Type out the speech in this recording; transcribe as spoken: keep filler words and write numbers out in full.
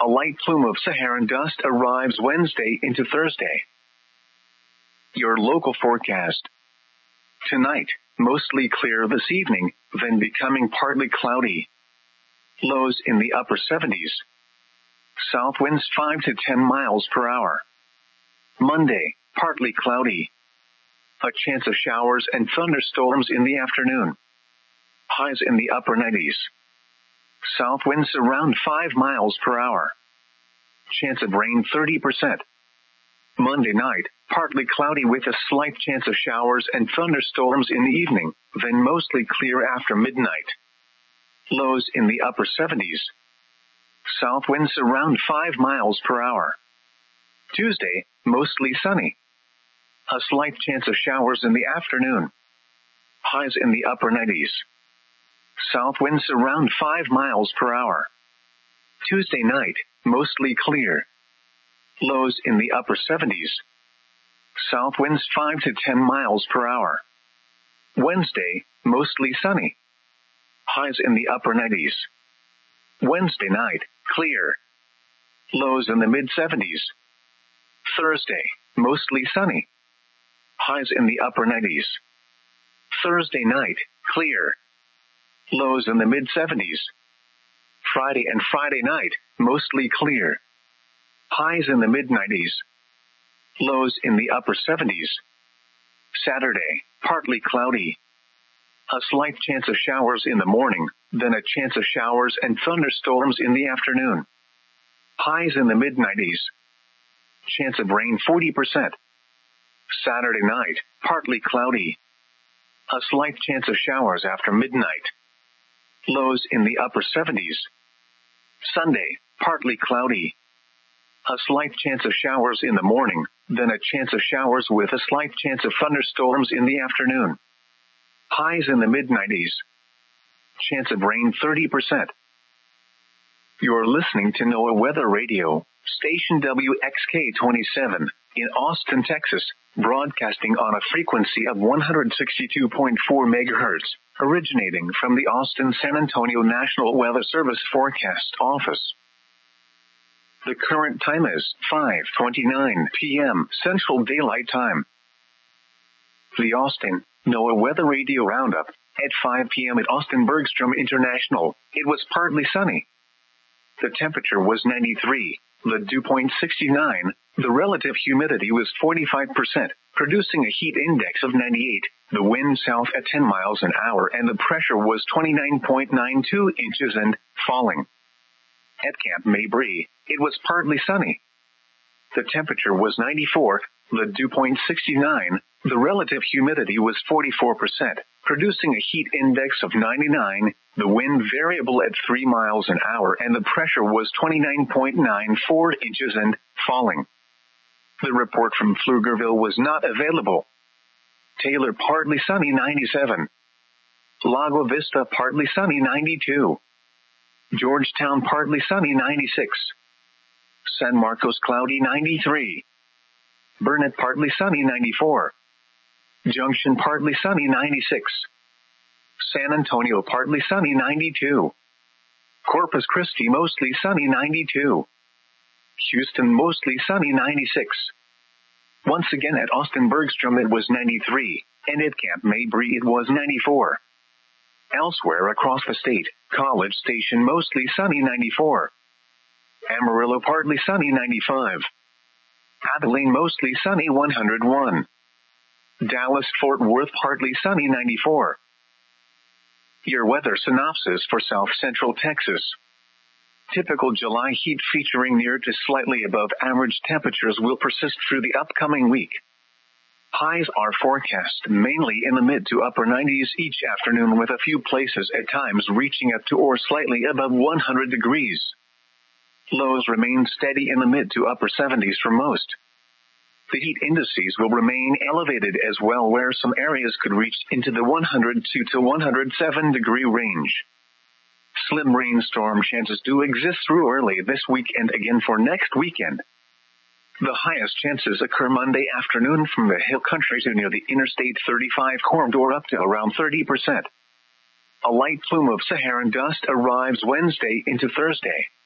A light plume of Saharan dust arrives Wednesday into Thursday. Your local forecast. Tonight, mostly clear this evening, then becoming partly cloudy. Lows in the upper seventies. South winds five to ten miles per hour. Monday, partly cloudy. A chance of showers and thunderstorms in the afternoon. Highs in the upper nineties. South winds around five miles per hour. Chance of rain thirty percent. Monday night, partly cloudy with a slight chance of showers and thunderstorms in the evening, then mostly clear after midnight. Lows in the upper seventies. South winds around five miles per hour. Tuesday, mostly sunny. A slight chance of showers in the afternoon. Highs in the upper nineties. South winds around five miles per hour. Tuesday night, mostly clear. Lows in the upper seventies. South winds five to ten miles per hour. Wednesday, mostly sunny. Highs in the upper nineties. Wednesday night, clear. Lows in the mid seventies. Thursday, mostly sunny. Highs in the upper nineties. Thursday night, clear. Lows in the mid seventies. Friday and Friday night, mostly clear. Highs in the mid nineties. Lows in the upper seventies. Saturday, partly cloudy. A slight chance of showers in the morning, then a chance of showers and thunderstorms in the afternoon. Highs in the mid nineties. Chance of rain forty percent. Saturday night, partly cloudy. A slight chance of showers after midnight. Lows in the upper seventies. Sunday, partly cloudy. A slight chance of showers in the morning, then a chance of showers with a slight chance of thunderstorms in the afternoon. Highs in the mid nineties. Chance of rain thirty percent. You're listening to NOAA Weather Radio, station W X K twenty-seven, in Austin, Texas, broadcasting on a frequency of one hundred sixty-two point four megahertz, originating from the Austin-San Antonio National Weather Service Forecast Office. The current time is five twenty-nine p.m. Central Daylight Time. The Austin NOAA Weather Radio Roundup. At five p.m. at Austin Bergstrom International, it was partly sunny. The temperature was ninety-three, the dew point sixty-nine, the relative humidity was forty-five percent, producing a heat index of ninety-eight, the wind south at ten miles an hour, and the pressure was twenty-nine point nine two inches and falling. At Camp Mabry, it was partly sunny. The temperature was ninety-four, the dew point sixty-nine, the relative humidity was forty-four percent, producing a heat index of ninety-nine, the wind variable at three miles an hour, and the pressure was twenty-nine point nine four inches and falling. The report from Pflugerville was not available. Taylor partly sunny ninety-seven. Lago Vista partly sunny ninety-two. Georgetown partly sunny ninety-six. San Marcos cloudy ninety-three. Burnett partly sunny ninety-four. Junction partly sunny ninety-six. San Antonio partly sunny ninety-two. Corpus Christi mostly sunny ninety-two. Houston mostly sunny ninety-six. Once again at Austin Bergstrom it was ninety-three, and at Camp Mabry it was ninety-four. Elsewhere across the state, College Station mostly sunny ninety-four. Amarillo partly sunny ninety-five. Abilene mostly sunny one hundred one. Dallas Fort Worth partly sunny ninety-four. Your weather synopsis for South Central Texas. Typical July heat featuring near to slightly above average temperatures will persist through the upcoming week. Highs are forecast mainly in the mid to upper nineties each afternoon, with a few places at times reaching up to or slightly above one hundred degrees. Lows remain steady in the mid to upper seventies for most. The heat indices will remain elevated as well, where some areas could reach into the one hundred two to one hundred seven degree range. Slim rainstorm chances do exist through early this week and again for next weekend. The highest chances occur Monday afternoon from the hill country to near the Interstate thirty-five corridor up to around thirty percent. A light plume of Saharan dust arrives Wednesday into Thursday.